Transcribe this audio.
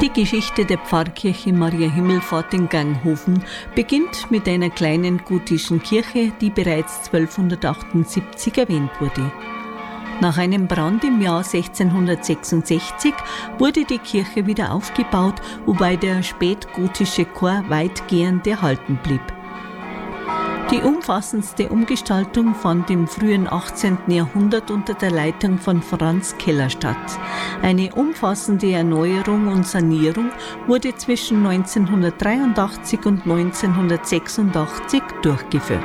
Die Geschichte der Pfarrkirche Maria Himmelfahrt in Ganghofen beginnt mit einer kleinen gotischen Kirche, die bereits 1278 erwähnt wurde. Nach einem Brand im Jahr 1666 wurde die Kirche wieder aufgebaut, wobei der spätgotische Chor weitgehend erhalten blieb. Die umfassendste Umgestaltung fand im frühen 18. Jahrhundert unter der Leitung von Franz Keller statt. Eine umfassende Erneuerung und Sanierung wurde zwischen 1983 und 1986 durchgeführt.